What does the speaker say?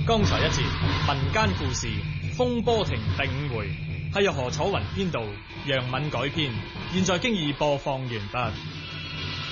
剛才一節民間故事《風波亭》第5回係由何楚雲編導，楊敏改編，現在經已播放完畢。